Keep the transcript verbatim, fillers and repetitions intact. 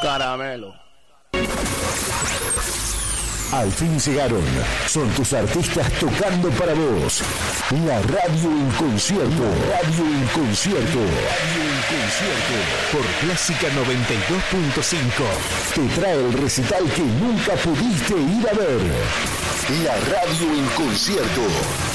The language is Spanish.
caramelo. Al fin llegaron. Son tus artistas tocando para vos. La radio en concierto. Radio en concierto. Radio en concierto. Por Clásica noventa y dos punto cinco. Te trae el recital que nunca pudiste ir a ver. La radio en concierto.